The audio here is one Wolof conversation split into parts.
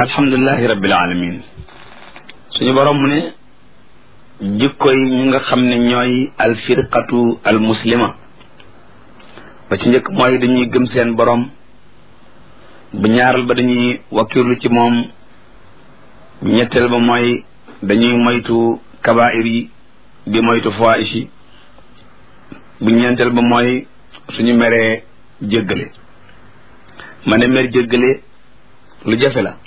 alhamdulilahi rabbil alamin suñu borom mu ne jikko yi ñi nga xam ne ñooy alfirqatu almuslima ba ci njëkk mooy dañuy gëm seen borom bu ñaaral ba dañuy wakkirlu ci moom bu ñetteel ba mooy dañuy moytu kabaa'ir yi di moytu fawaahish yi bu ñeenteel ba mooy suñu meree jéggale ma ne mer jéggale lu jafe la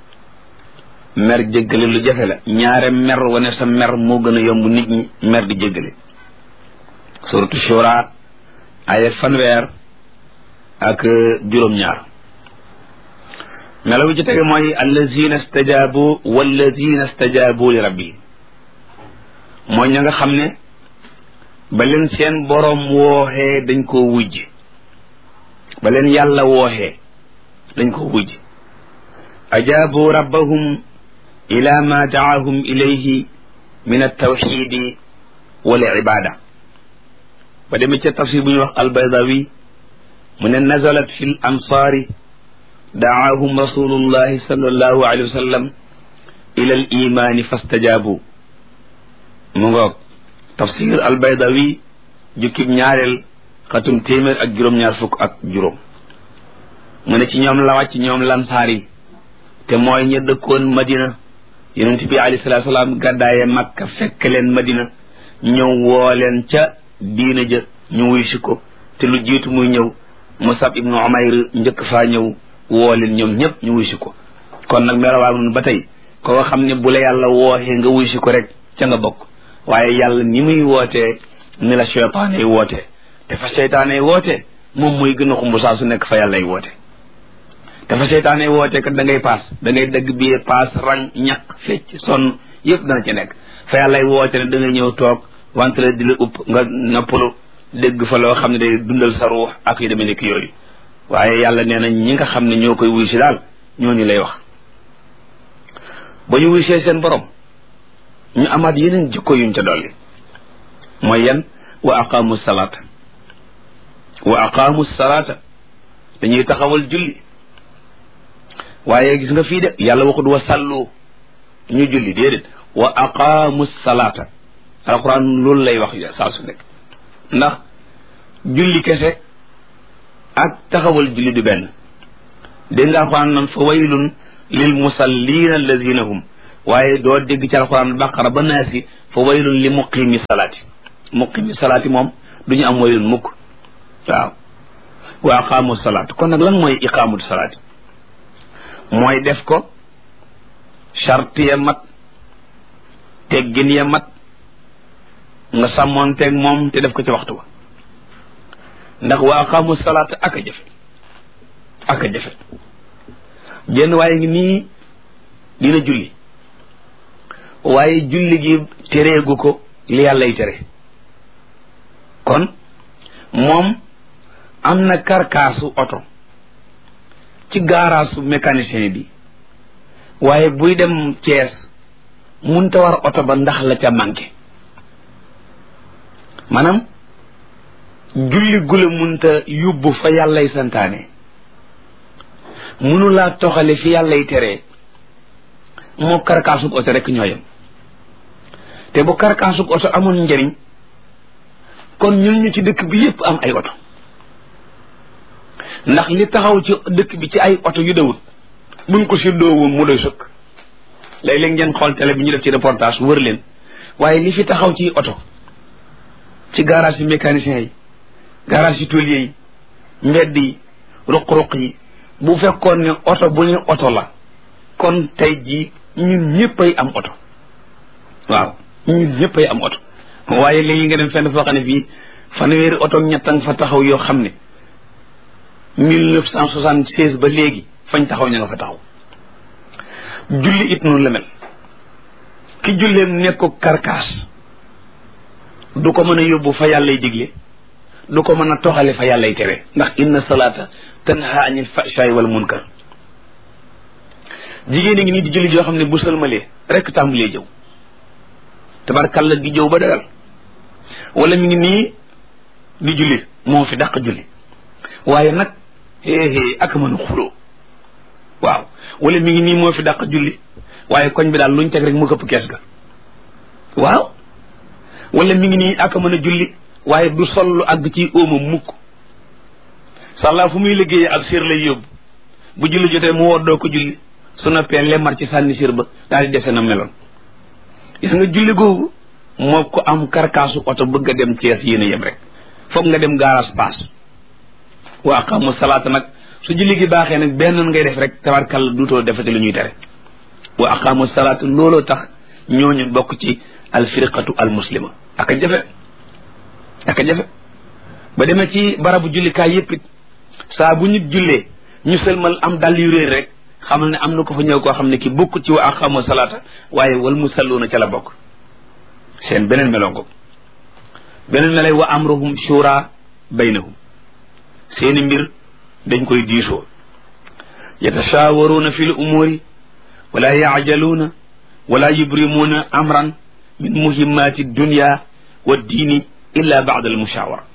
mer jéggale lu jafe la ñaare mer wane sa mer moo gën a yomb nit ñi mer di jéggale suratu shura aya fanweer ak juróom-ñaar melaw bi ci tege mooy allazina stajabu wallazina stajabu li rabbi mooy ña nga xam ne ba leen seen boroom wooxee dañ koo wujj ba leen yàlla wooxee dañ koo wujj ajaabu rabbahum ila ma daahum ilayhi min altawxidi wal ibada ba demee ca tafsir bu ñuy wax albaydawi mu ne nazalat fi l ansaari daahum rasulullahi sallallahu alayhi wa sallam ila al imani fastajaabu mu ngoog tafsir albaydawi jukkib ñaareel xatum téeméer ak juróom-ñaar fukk ak juróom mu ne ci ñoom la wàcc ñoom lansaar yi te mooy ña dëkkoon madina yonent bi alayhi salaatu salaam gàddaaye makka fekk leen madina ñëw woo leen ca diina ja ñu wuy si ko te lu jiitu muy ñëw Musab ibnu Umayr njëkk faa ñëw woo leen ñoom ñëpp ñu wuy si ko kon nag melawaa nun ba tey ko nga xam ne bu la yàlla wooxee nga wuy si ko rek ca nga bokk waaye yàlla ni muy wootee ni la seytaane yi wootee te fa seytaane yi wootee moom muy gën a xumb saa su nekk fa yàlla yi woote te fa seytaane yi wootee kat da ngay paas da ngay dëgg bi paas rang ñaq fecc sonn yëpp dana ci nekk fa yàlla yi woote ne da ngay ñëw toog wante la di la upp nga noppalu dégg fa loo xam ne day dundal sa ruux ak yu demee nekk yooyu waaye yàlla nee na ñi nga xam ne ñoo koy wuy si daal ñooñu lay wax ba ñu wuy see seen borom ñu amaat yeneen jikko yuñ ca dolli mooy yan wa aqaamu salaata dañuy taxawal julli waaye gis nga fii de yàlla waxut wa sallu ñu julli déedéet wa aqaamu salaata alquran loolu lay wax saa su nekk ndax julli kese ak taxawal julli du benn dégg nga alquran nan fa waylun lil musallina allazina hum waaye doo dégg ci alquran baqara ba naasi fa waylun li muqimi salaati moom du ñu am waylun mukk waaw wa aqaamu salaat kon nag lan mooy iqaamu salaati mooy def ko charte ya mat teggin ya mat nga sàmmoonteeg moom te def ko ci waxtu wa ndax wa aqaamu salaata ak a jafe jenn waaye ngi nii dina julli waaye julli gi tereegu ko li yàllay tere kon moom am na karkaasu oto ci gaaraasu mécanicien bi waaye buy dem Cees munta war oto ba ndax la ca manqué maanaam julli gula munta yóbbu fa yàllay santaane mënulaa toxale fi yàllay teree moo karkaasug oto rek ñooyam te bu karkaasug oto amoon njëriñ kon ñun ñu ci dëkk bi yépp am ay oto ndax li taxaw ci dëkk bi ci ay oto yu dawut buñ ko séddoo woon mu doy sëkk léeg-léeg ngeen xool télé bi ñu def ci reportage wër leen waaye li fi taxaw ci oto ci garage yi mécanicien yi garage yi tôlier yi mbedd yi ruq-ruq yi bu fekkoon ne oto bu ñu oto la kon tey jii ñun ñëppay am oto waaw ñun ñëppay am oto waaye léegi nga dem fenn foo xam ne fii fanweeri oto ñettan fa taxaw yoo xam ne 1976 ba léegi fañ taxaw ña nga fa taxaw julli it noonu la mel ki julleem nekk ko karkaas du ko mën a yóbbu fa yàllay digle du ko mën a toxale fa yàllay tere ndax inna salaata tanha anil fahshaai wal munkar jigéen a ngi nii di julli yoo xam ne bu sëlmalee rek tàmbalee jëw tabarkalla di jëw ba dagal wala mi ngi nii di julli moo fi dàq julli waaye nag ak mën a xuloo waaw wala mi ngi nii moo fi dàq julli waaye koñ bi daal luñ teg rek mu këpp kees ga waaw wala mi ngi nii ak mën a julli waaye du sol lu àgg ci óoma mukk sàllaa fu muy liggéeyee ab sér lay yóbbu bu julli jotee mu woddoo ko julli su noppee lemmar ci sànni sér ba daal di dese na meloon gis nga julli googu moo ko am karkaasu oto bëgg a dem Cees yéen a yem rek foog nga dem garage paas wa aqamu salaata nag su julli gi baaxee nag benn ngay def rek tabarkalla duutoo defati lu ñuy tere wa aqamu salaata looloo tax ñooñu bokk ci alfirqatu almuslima ak a jafe ba demee ci barabu jullikaay yëpp it saa bu nit jullee ñu sëlmal am dal yu réer rek xamal ne am na ko fa ñëw koo xam ne ki bokk ci wa aqamu salaata waaye wal musalluuna ca la bokk seen beneen melongo beneen melay wa amruhum shura baynahum seeni mbir dañ koy diisoo yatashawaruuna fi l umuuri wala yaajaluuna wala yubrimuuna amran min muhimmaati dunya wa diini illa baada al mushawara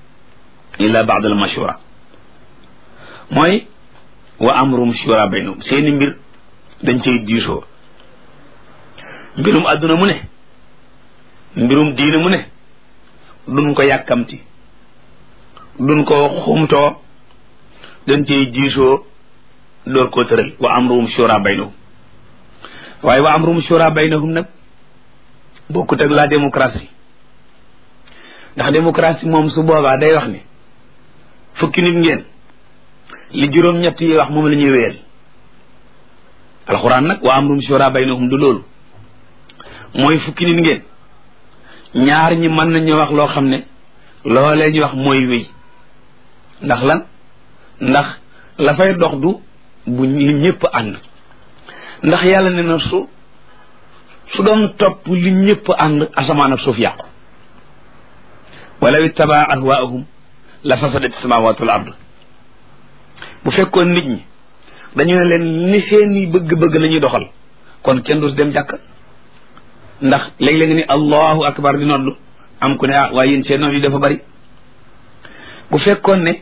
mooy wa amruhum shura baynahum seeni mbir dañ koy diisoo mbirum adduna mu ne mbirum diine mu ne duñ ko yàkkamti duñ ko xumtoo dañ cey diisoo door koo tëral wa amruhum shura baynahum waaye wa amruhum shura baynahum nag bokkut ak la démocratie ndax démocratie moom su boobaa day wax ne fukki nit ngeen li juróom-ñett yi wax moom la ñuy wéyal alxuraan nag wa amruhum shura baynahum du loolu mooy fukki nit ngeen ñaar ñi mën nañu wax loo xam ne loolee ñu wax mooy wéy ndax lan ndax la fay dox du bu li ñëpp ànd ndax yàlla ne na su doon topp li ñëpp ànd asamaan ak suuf yàqu walaw ittabaa ahwaahum la fasadat samawatu wal ard bu fekkoon nit ñi dañu ne leen ni seeni bëgg-bëgg la ñuy doxal kon kenn du dem jàkk ndax léeg-léeg ni allahu akbar di noddu am ku ne waaye yéen seen nodd yi dafa bari bu fekkoon ne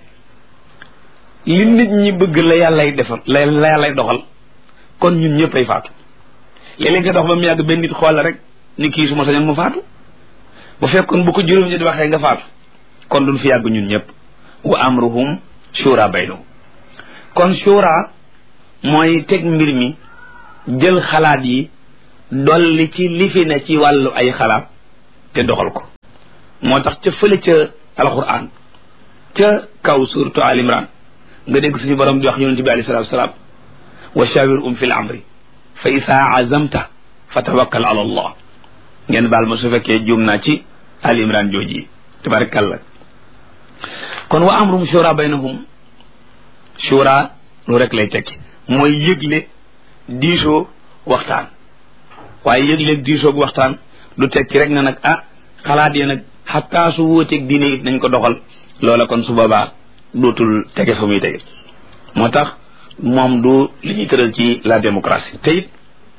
li nit ñi bëgg la yàllay defal la yàllay doxal kon ñun ñëpp ay faatu léeg-léeg nga dox ba mu yàgg benn nit xool la rek ni kii su ma sañoon mu faatu bu fekkoon bu ko juróom ñi di waxee nga faatu kon duñ fi yàgg ñun ñëpp wa amruhum shura baynahum kon shura mooy teg mbir mi jël xalaat yi dolli ci li fi ne ci wàllu ay xalaat te doxal ko moo tax ca fële ca alquran ca kaw suratu al imran nga dégg suñu borom di wax yonent bi alayhi salatu wasalaam wa shawirhum fil amri fa isa azamta fa tawakkal ala allah ngeen baal ma su fekkee juum naa ci al imran jooji tabarakallah kon wa amruhum shura baynahum shura lu rek lay tekki mooy yëgle diisoo waxtaan waaye yëg-léeg diisoog waxtaan du tekki rek na nag xalaat yi nag xataa su wóoteeg diine it nañ ko doxal loola kon su boobaa dootul tege fa muy tege moo tax moom du li ñuy tëral ci la démocratie te it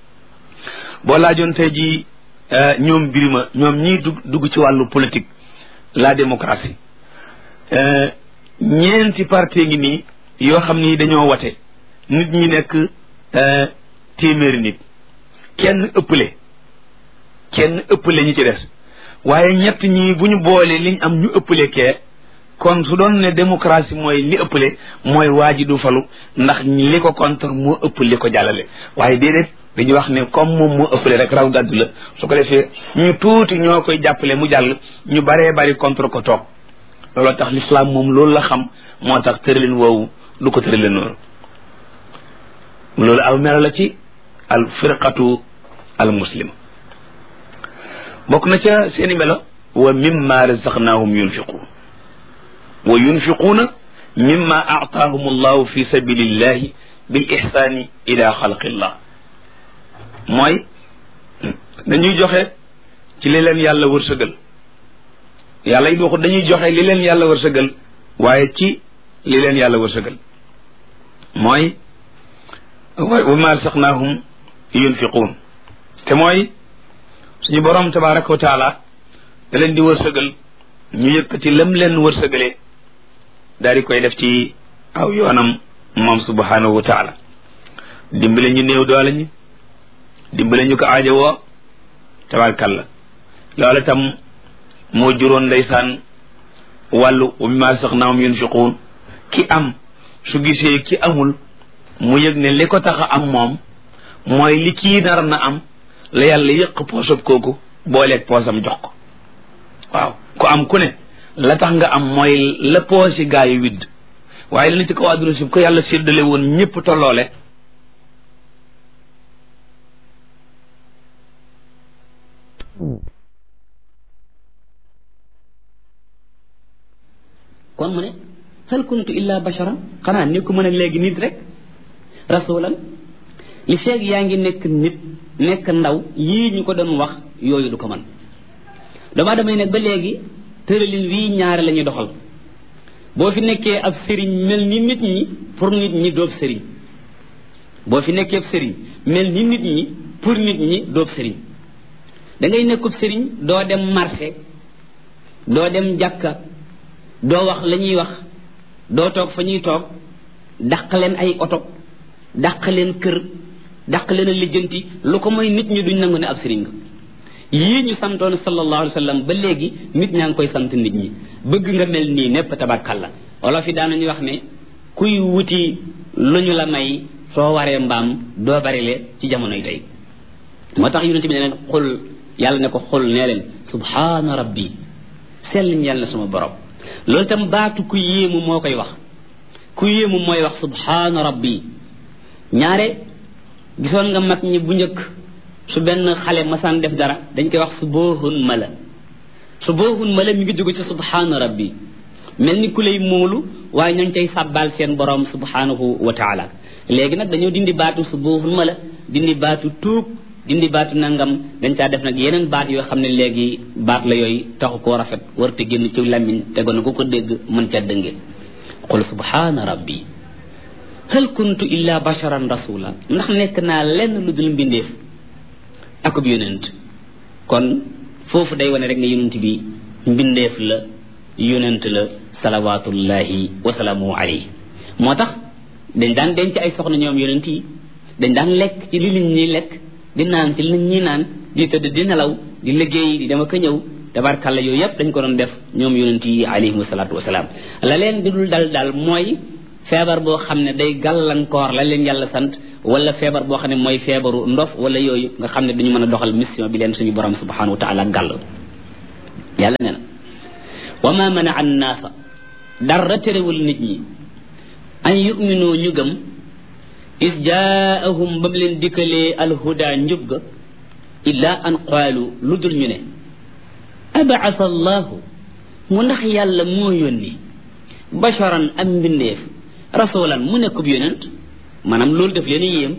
boo laajoon tey ji ñoom birima ñoom ñii dugg ci wàllu politique la démocratie ñeenti parti ngi nii yoo xam ni dañoo wate nit ñi nekk téeméeri nit kenn ëppale ñi ci des waaye ñett ñi bu ñu boolee liñ am ñu ëppale kee kon su doon ne démocratie mooy li ëppale mooy waa ji du falu ndax li ko contre moo ëpp li ko jàllale waaye déedéet dañuy wax ne comme moom moo ëppale rek raw gàddu la su ko defee ñu tuuti ñoo koy jàppale mu jàll ñu baree bari contre ko toog looloo tax l'islam moom loolu la xam moo tax tëralin woowu du ko tëralin noonu loolu aw melo la ci al firqatu al muslima bokk na ca seeni melo wa mimma razaqnahum yunfiquuna mimma aataahum allahu fi sabilillahi bil ihsani ila xalqillah mooy dañuy joxe ci li leen yàlla wërsëgal yàlla it waxut dañuy joxe li leen yàlla wërsëgal waaye ci li leen yàlla wërsëgal mooy wa mimma razaqnahum yunfiquun te mooy suñu borom tabaraka wa taala da leen di wërsëgal ñu yëkkati lam leen wërsëgalee daal di koy def ci aw yoonam moom subhanahu wa taala dimbale ñu néew doole ñi dimbale ñu ko aajowoo tabarkalla loola tam moo juróon ndeysaan wàllu wa mimmaa razaqnaahum yunfiquun ki am su gisee ki amul mu yëg ne li ko tax a am moom mooy li kii nar na am la yàlla yëq poosab kooku booleeg poosam jox ko waaw ku am ku ne la tax nga am mooy la poosi gaa yi widd waaye li na ci kaw àdduna si ko yàlla séddale woon ñëpp tolloole kon mu ne hal kuntu illa basharan xanaa ni ko mën a léegi nit rek rasulan li feeg yaa ngi nekk nit nekk ndaw yii ñu ko doon wax yooyu du ko man dama damay nekk ba léegi tëralin wii ñaare la ñuy doxal boo fi nekkee ab sëriñ mel ni nit ñi pour nit ñi doob sëriñ boo fi nekkee ab sëriñ mel ni nit ñi pour nit ñi doob sëriñ da ngay nekkub sëriñ doo dem marché doo dem jàkka doo wax la ñuy wax doo toog fa ñuy toog dàq leen ay oto dàq leen kër dàq leen a lijjanti lu ko mooy nit ñi duñ nangu ne ab sëriñ nga yii ñu santoon sallallahu alayhi wa sallam ba léegi nit ñaa ngi koy sant nit ñi bëgg nga mel nii népp tabarkalla wala fi daanañu wax ne kuy wuti lu ñu la may soo waree mbaam doo barile ci jamonoy tey moo tax yonent bi ne leen xul yàlla ne ko xul nee leen subhaana rabbi sell ñeel na sama borom loolu itam baatu ku yéemu moo koy wax ku yéemu mooy wax subhaana rabbi ñaare gisoon nga mag ñi bu njëkk su benn xale masaan def dara dañ koy wax suboohun mala mi ngi jóge ci subhaana rabbi mel ni ku lay móolu waaye ñooñ tey sàbbaal seen borom subhaanahu wa taala léegi nag dañoo dindi baatu suboohun mala dindi baatu tuub dindi baatu nangam dañ caa def nag yeneen baat yoo xam ne léegi baat la yooyu taxu koo rafet warute génn ci làmmiñ tegoon na ku ko dégg mën ca dënge qul subhaana rabbi hal kuntu illa basharan rasula ndax nekk naa lenn lu dul mbindeef akub yonent kon foofu day wane rek ne yonent bi mbindeef la yonent la salawatullahi wasalaamu alayhi moo tax dañ daan denc ay soxna ñoom yonent yi dañ daan lekk ci li nit ñi lekk di naan ci li nit ñi naan di tëdd di nelaw di liggéey di dem ak a ñëw tabarkàlla yooyu yëpp dañ ko doon def ñoom yonent yi alayhimu salaatu wasalaam la leen di dul dal mooy feebar boo xam ne day gàllankoor la leen yàlla sant wala feebar boo xam ne mooy feebaru ndof wala yooyu nga xam ne duñu mën a doxal mission bi leen suñu borom subhanahu wa taala gàll yàlla nee na wa ma manaa annaasa dara terewul nit ñi an yuminu ñu gëm is jaahum ba mu leen dikkalee alhuda njub ga illa an qaalu lu dul ñu ne abaasa allahu mu ndax yàlla moo yónni basharan am mbindeef rasulan mu nekkub yonent maanaam loolu def leen yéem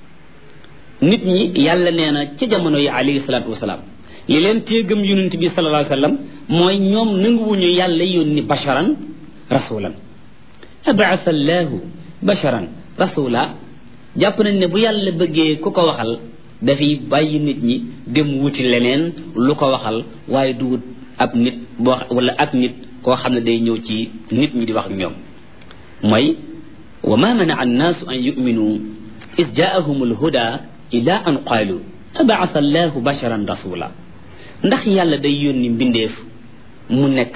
nit ñi yàlla nee na ca jamono yi alayhi salaatu wasalaam li leen téegam yonent bi sallallahu alayhi wa sallam mooy ñoom nanguwuñu yàlla yónni basharan rasulan abaasa allahu basharan rasula jàpp nañ ne bu yàlla bëggee ku ko waxal dafay bàyyi nit ñi dem wuti leneen lu ko waxal waaye du wut ab nit boo wala ak nit koo xam ne day ñëw ci nit ñi di wax ak ñoom mooy wa ma manaa annaasu an yuminu is jaahum alhuda ila an qaalu abaasa allahu basharan rasula ndax yàlla day yónni mbindeef mu nekk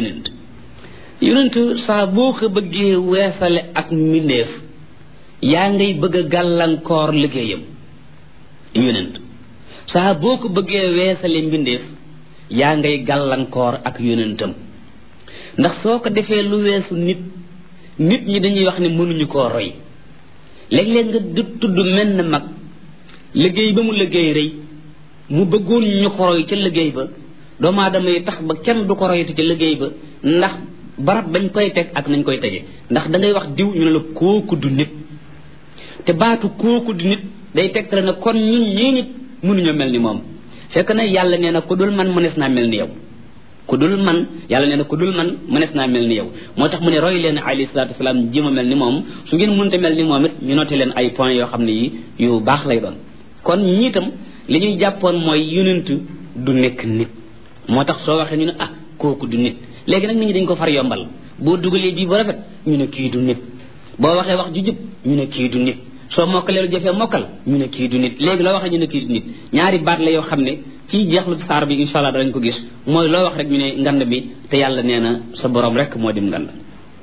yonent saa boo ko bëggee weesale ak mbindeef yaa ngay bëgg a gàllankoor liggéeyam yonent saa boo ko bëggee weesale mbindeef yaa ngay gàllankoor ak yonentam ndax soo ko defee lu weesu nit ñi dañuy wax ne mënuñu koo roy léeg-léeg nga tudd mel na mag liggéey ba mu liggéey rëy mu bëggoon ñu ko roy ca liggéey ba doomu aadama yi tax ba kenn du ko royte ca liggéey ba ndax barab bañ koy teg ak nañ koy tege ndax da ngay wax diw ñu ne la kooku du nit te baatu kooku du nit day tegtale na kon ñun ñii nit mënuñoo mel ni moom fekk na yàlla nee na ku dul man mënees naa mel ni yow ku dul man yàlla nee na ku dul man mënees naa mel ni yow moo tax mu ne roy leen alayhi salaatu wasalaam jéem a mel ni moom su ngeen mënta mel ni moom it ñu noté leen ay points yoo xam ne yi yu baax lay doon kon ñii itam li ñuy jàppoon mooy yonent du nekk nit moo tax soo waxee ñu ne kooku du nit léegi nag nit ñi dañ ko far yombal boo dugalee bii bu rafet ñu ne kii du nit boo waxee wax ju jub ñu ne kii du nit soo mokkalee lu jafee mokkal ñu ne kii du nit léegi loo waxee ñu ne kii du nit ñaari baat la yoo xam ne ci jeexlu saar bi insha allah danañ ko gis mooy loo wax rek ñu ne ngand bi te yàlla nee na sa borom rek moo dim ngand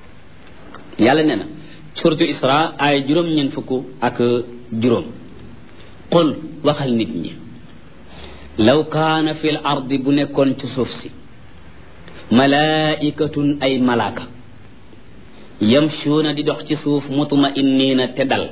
yàlla nee na suratul isra ay juróom-ñeent fukk ak juróom qul waxal nit ñi law kaana fil ardi bu nekkoon ci suuf si malaikatun ay malaaka yamshuuna di dox ci suuf mutma'inniina te dal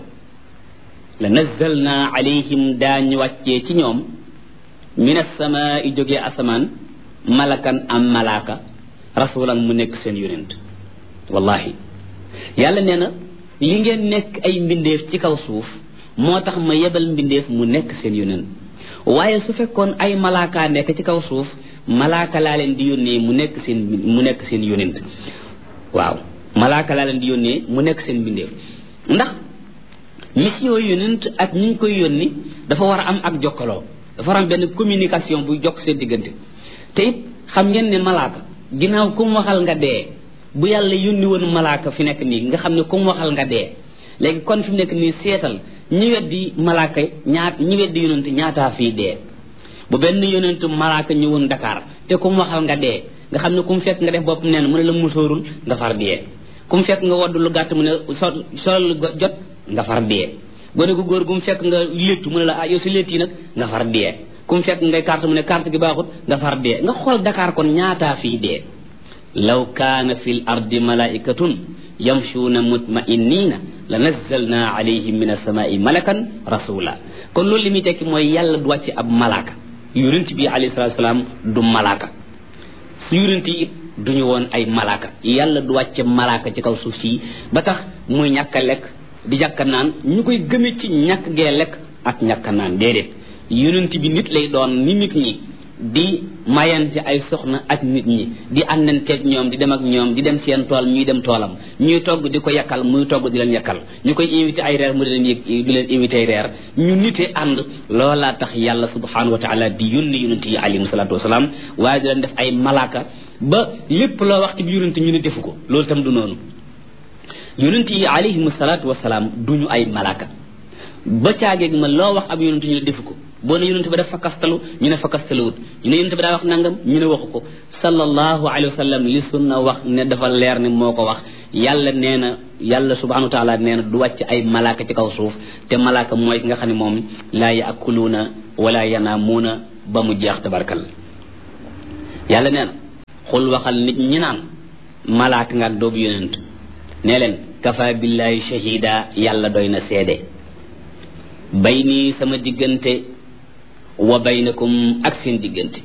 la nazzalna alayhim daañu wàccee ci ñoom min as-samaa'i jógee asamaan malakan am malaaka rasulan mu nekk seen yonent wallahi yàlla nee na li ngeen nekk ay mbindeef ci kaw suuf moo tax ma yebal mbindeef mu nekk seen yonent waaye su fekkoon ay malaaka nekk ci kaw suuf malaaka laa leen di yónnee mu nekk seen yonent waaw malaaka laa leen di yónnee mu nekk seen mbindeef ndax mission yonent ak ñi ñu koy yónni dafa war a am ak jokkaloo dafa war a am benn communication buy jokk seen diggante te it xam ngeen ne malaaka ginnaaw ku mu waxal nga dee bu yàlla yónni woon malaaka fi nekk nii nga xam ne ku mu waxal nga dee léegi kon fi mu nekk nii seetal ñi weddi malaaka ñi weddi yonent ñaataa fii dee bu benn yonent malaaka ñëwoon Dakar te ku mu waxal nga dee nga xam ne ku mu fekk nga def bopp neen mu ne la musóorul nga far dee ku mu fekk nga wodd lu gàtt mu ne solal jot nga far dee gone gu góor gu mu fekk nga léttu mu ne la yow si létt yi nag nga far dee ku mu fekk ngay carte mu ne carte gi baaxut nga far dee nga xool Dakar kon ñaataa fii dee law kaana fil ardi malaikatun yamshuuna mutma'inniina la nazzalna alayhim min as-samaa'i malakan rasula kon loolu li muy tekki mooy yàlla du wàcce ab malaaka yonent bi alayhi salaatu salaam du malaaka su yonent yi duñu woon ay malaaka yàlla du wàcce malaaka ci kaw suuf si ba tax muy ñàkk a lekk di jàkka naan ñu koy gëme ci ñàkk gee lekk ak ñàkk a naan déedéet yonent bi nit lay doon ni nit ñi di mayante ay soxna ak nit ñi di àndanteeg ñoom di dem ak ñoom di dem seen tool ñuy dem toolam ñuy togg di ko yakkal muy togg di leen yakkal ñu koy invité ay reer mu di leen invité ay reer ñu nite ànd loolaa tax yàlla subhanahu wa taala di yónni yonent yi alayhim salaatu wasalaam waaye di leen def ay malaaka ba lépp loo wax ci bi yonent ñu ne defu ko loolu tam du noonu yonent yi alayhim salaatu wasalaam duñu ay malaaka ba caageeg ma loo wax ab yonent ñu ne defu ko boo ne yonent ba def fakastalu ñu ne fakastaluwut ñu ne yonent ba daa wax nangam ñu ne waxu ko sallallahu alayhi wa sallam li sunna wax ne dafa leer ne moo ko wax yàlla nee na yàlla subhanahu wa taala nee na du wàcc ay malaaka ci kaw suuf te malaaka mooy ki nga xam ne moom laa yaakuluuna wala yanaamuuna ba mu jeex tabarkal yàlla nee na xul waxal nit ñi naan malaaka nga ak doobu yonent nee leen kafa billahi shahida yàlla doy na seede bayni sama diggante wa baynakum ak seen diggante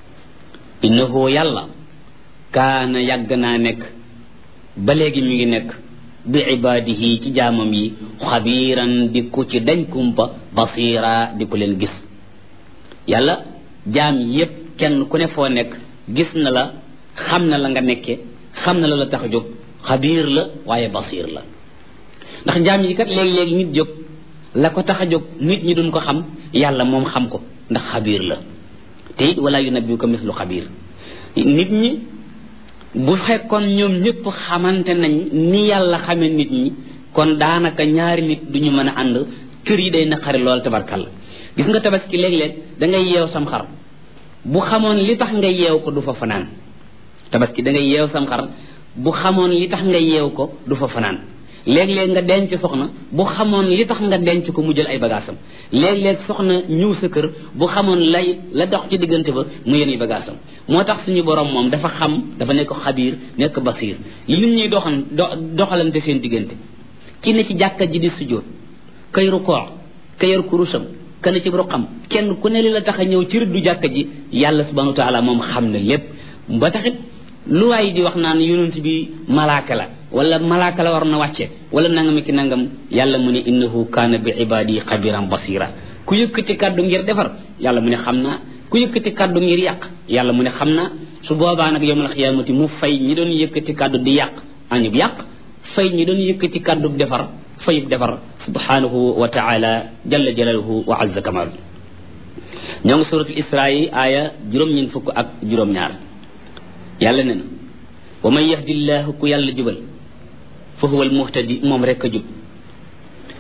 innahu yàlla kaana yàgg naa nekk ba léegi mi ngi nekk bi ibaadihi ci jaamam yi xabiiran di ku ci dañ kumpa basira di ku leen gis yàlla jaam yépp kenn ku ne foo nekk gis na la xam na la nga nekke xam na la tax a jóg xabiir la waaye basir la ndax jaam yi kat léegi-léegi nit jóg la ko tax a jóg nit ñi duñ ko xam yàlla moom xam ko ndax xabiir la te it wala yunabbiuka mislu xabiir nit ñi bu fekkoon ñoom ñëpp xamante nañ ni yàlla xamee nit ñi kon daanaka ñaari nit duñu mën a ànd kër yi day naqari lool tabarkal gis nga tabaski léeg-léeg da ngay yeew sam xar bu xamoon li tax nga yeew ko du fa fanaan tabaski da ngay yeew sam xar bu xamoon li tax nga yeew ko du fa fanaan léeg-léeg nga denc soxna bu xamoon li tax nga denc ko mu jël ay bagaasam léeg-léeg soxna ñëw sa kër bu xamoon la dox ci diggante ba mu yéen ay bagaasam moo tax suñu borom moom dafa xam dafa nekk xabiir nekk basiir li nit ñuy doxalante seen diggante ki ne ci jàkka ji di sujjóot kay rukoo kay yor kurusam ka ne ci ruqam kenn ku ne li la tax a ñëw ci rëddu jàkka ji yàlla subhanahu wa taala moom xam na lépp ba taxit lu waay di wax naan yonent bi malaaka la wala malaaka la war na wàcce wala nangam ki nangam yàlla mu ne innahu kaana bi ibadi xabiran basira ku yëkkati kàddu ngir defar yàlla mu ne xam naa ku yëkkati kàddu ngir yàq yàlla mu ne xam naa su boobaa nag yawmal xiyaamati mu fay ñi doon yëkkati kàddu di yàq añub yàq fay ñi doon yëkkati kàddu defar fayub defar subhanahu wa taala jalla jalaluhu wa azza kamalu ñoo ngi suratul isra yi aaya juróom-ñeent fukk ak juróom-ñaar yàlla ne na wa man yahdillahu ku yàlla jubal fa huwa al muhtadi moom rek a jub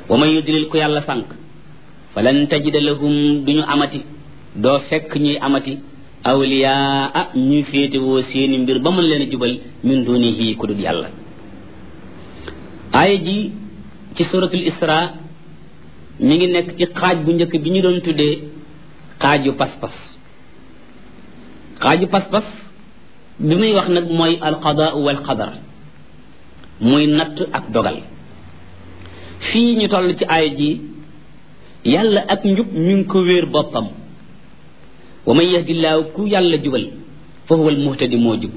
wa man yudlil ku yàlla sànq falan tajida lahum duñu amati doo fekk ñuy amati awliyaa ñuy féetewoo seeni mbir ba mën leen a jubal min dunihi ku dul yàlla. aaya ji ci suratul isra mi ngi nekk ci xaaj bu njëkk bi ñu doon tuddee xaaju pas-pas. xaaju pas-pas bi muy wax nag mooy alqadaa wal qadar, muy natt ak dogal. fii ñu toll ci aaya ji yàlla ak njub mi ngi ko wéer boppam. wa man yahdillaahu ku yàlla jubal fa huwa almuhtadi moo jub,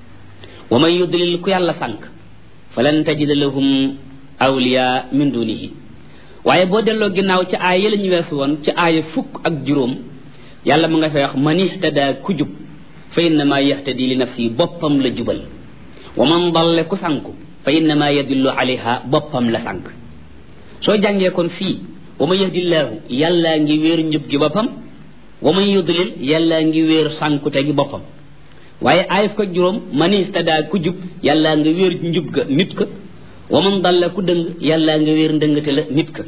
wa man yudlil ku yàlla sànq falan tajida lahum awliya min dunihi. waaye boo delloo ginnaaw ci aaya la ñu weesu woon ci aaya 10 yàlla mu nga fay wax man ihtada ku jub fa innama yahtadi li nafsi boppam la jubal, wa man dalle ku sànku fa innama yadillu alayha boppam la sànk. soo jàngee kon fii wa man yahdillaahu yàllaa ngi wéer njub gi boppam, wa man yudlil yàllaa ngi wéer sànkute gi boppam. waaye aaya 10 man ihtada ku jub yàllaa nga wéer njub ga nit ka, wa man dalla ku dëng yàllaa nga wéer ndëngate la nit ka.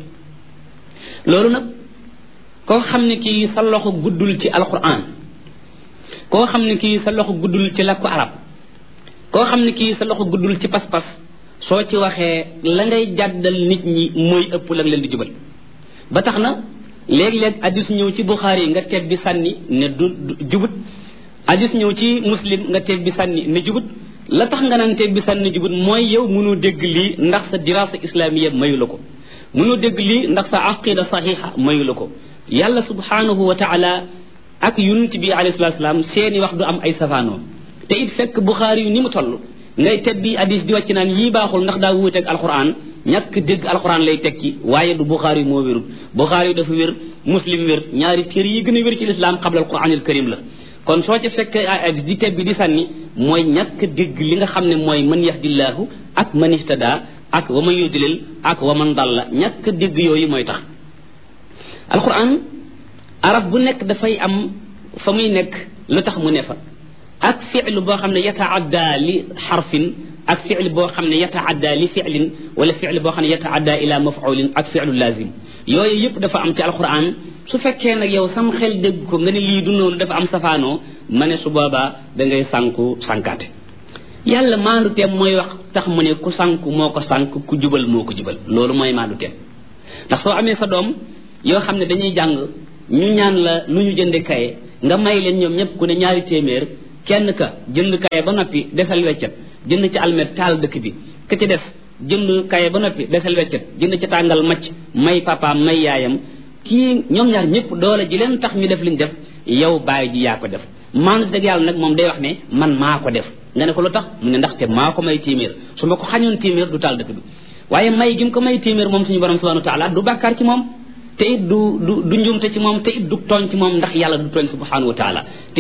loolu nag koo xam ne kii sa loxo guddul ci alquran, koo xam ne kii sa loxo guddul ci làkku arab, koo xam ne kii sa loxo guddul ci pas-pas, soo ci waxee la ngay jàddal nit ñi mooy ëpp la nga leen di jubal. ba tax na léeg-léeg hadis ñëw ci Buxaari nga teg bi sànni ne du jubut, hadis ñëw ci Muslim nga teg bi sànni ne jubut. la tax nga naan teg bi sànni jubut mooy yow mënoo dégg lii ndax sa dirasa islamiya mayu la ko, mënoo dégg lii ndax sa aqida saxiixa mayu la ko. yàlla subhanahu wa taala ak yonent bi alayhi salaatu salaam seeni wax du am ay safaanoo. te it fekk Buxaari yu ni mu toll ngay tebbi hadis di wàcc naan yii baaxul ndax daa wuuteeg alquran, ñàkk dégg alquran lay tekki, waaye du Buxaari yu moo wérul. Buxaari yu dafa wér, Muslim wér, ñaari téere yi gën a wér ci lislaam qabla alquranil karim la. kon soo ca fekk di tebbi di sànni mooy ñàkk dégg li nga xam ne mooy man yahdillaahu ak man ihtada ak wa man yudlil ak wa man dalla, ñàkk dégg yooyu mooy tax. alquran arab bu nekk dafay am fa muy nekk lu tax mu ne fa, ak fi'l boo xam ne yataadda li xarfin, ak fi'l boo xam ne yataadda li fi'lin, wala fi'l boo xam ne yataadda ila maf'ulin, ak fi'lu lazim. yooyu yëpp dafa am ci alquran. su fekkee nag yow sam xel dégg ko nga ne lii du noonu dafa am safaanoo, ma ne su boobaa da ngay sànku sànkaate. yàlla maandu teem mooy wax tax mu ne ku sànku moo ko sànk, ku jubal moo ko jubal. loolu mooy maandu teem. ndax soo amee sa doom yoo xam ne dañuy jàng, ñu ñaan la nu ñu jënde kaye, nga may leen ñoom ñëpp ku ne ñaari téeméer, kenn ka jënd kaye ba noppi desal weccet jënd ci almet taal dëkk bi, ka ci des jënd kaye ba noppi desal weccet jënd ci tàngal macc may papaam may yaayam, kii ñoom ñaar ñëpp doole ji leen tax ñu def liñ def, yow bàyyi ji yaa ko def. maanaam dëgg yàlla nag moom day wax ne man maa ko def. nga ne ko lu tax mu ne ndaxte maa ko may téeméer, su ma ko xañoon téeméer du taal dëkk bi. waaye may gi mu ko may téeméer moom suñu borom subhanahu wa taala du bàkkaar ci moom, te it du njuumte ci moom, te it du tooñ ci moom, ndax yàlla du tooñ subhanahu wa taala.